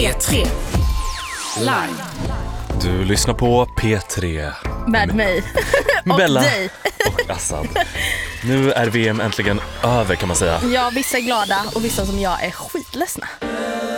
P3 Live. Du lyssnar på P3 med mig med och Bella dig. och Assad. Nu är VM äntligen över, kan man säga. Ja, vissa är glada och vissa som jag är skitledsna.